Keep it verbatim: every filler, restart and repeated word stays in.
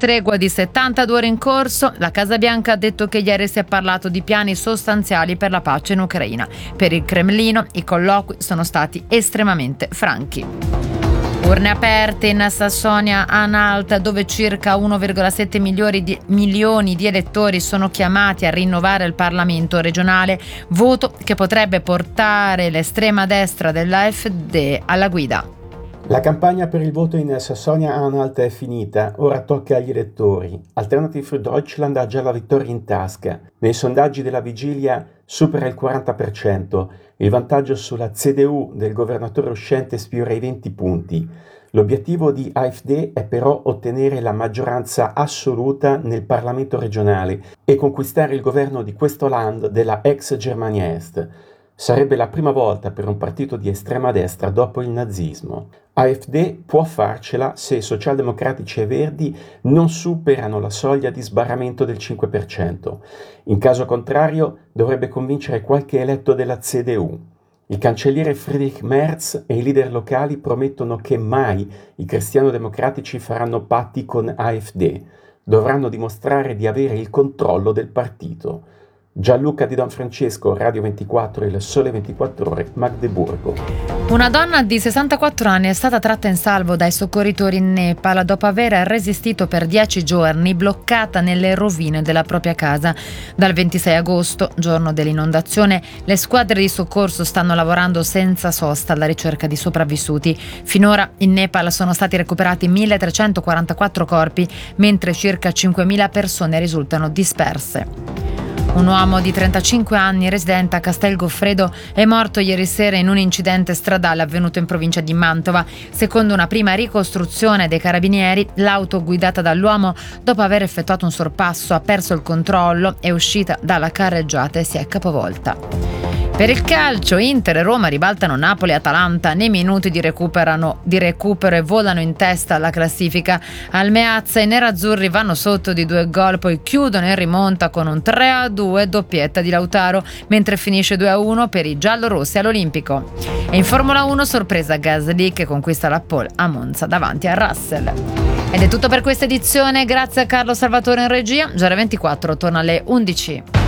tregua di settantadue ore in corso. La Casa Bianca ha detto che ieri si è parlato di piani sostanziali per la pace in Ucraina. Per il Cremlino i colloqui sono stati estremamente franchi. Urne aperte in Sassonia-Anhalt, dove circa uno virgola sette milioni di, milioni di elettori sono chiamati a rinnovare il Parlamento regionale, voto che potrebbe portare l'estrema destra dell'A F D alla guida. La campagna per il voto in Sassonia-Anhalt è finita, ora tocca agli elettori. Alternative für Deutschland ha già la vittoria in tasca. Nei sondaggi della vigilia supera il quaranta per cento. Il vantaggio sulla C D U del governatore uscente sfiora i venti punti. L'obiettivo di A F D è però ottenere la maggioranza assoluta nel Parlamento regionale e conquistare il governo di questo land della ex Germania Est. Sarebbe la prima volta per un partito di estrema destra dopo il nazismo. A F D può farcela se socialdemocratici e verdi non superano la soglia di sbarramento del cinque per cento. In caso contrario dovrebbe convincere qualche eletto della C D U. Il cancelliere Friedrich Merz e i leader locali promettono che mai i cristiano-democratici faranno patti con A F D. Dovranno dimostrare di avere il controllo del partito. Gianluca Di Don Francesco, Radio ventiquattro, Il Sole ventiquattro Ore, Magdeburgo. Una donna di sessantaquattro anni è stata tratta in salvo dai soccorritori in Nepal dopo aver resistito per dieci giorni bloccata nelle rovine della propria casa. Dal ventisei agosto, giorno dell'inondazione, le squadre di soccorso stanno lavorando senza sosta alla ricerca di sopravvissuti. Finora in Nepal sono stati recuperati milletrecentoquarantaquattro corpi, mentre circa cinquemila persone risultano disperse. Un uomo di trentacinque anni, residente a Castel Goffredo, è morto ieri sera in un incidente stradale avvenuto in provincia di Mantova. Secondo una prima ricostruzione dei carabinieri, l'auto guidata dall'uomo, dopo aver effettuato un sorpasso, ha perso il controllo, è uscita dalla carreggiata e si è capovolta. Per il calcio, Inter e Roma ribaltano Napoli e Atalanta nei minuti di, recuperano, di recupero e volano in testa alla classifica. Al Meazza i nerazzurri vanno sotto di due gol, poi chiudono in rimonta con un tre a due doppietta di Lautaro, mentre finisce due a uno per i giallorossi all'Olimpico. E in Formula uno sorpresa Gasly che conquista la pole a Monza davanti a Russell. Ed è tutto per questa edizione, grazie a Carlo Salvatore in regia. Giornale ventiquattro torna alle undici.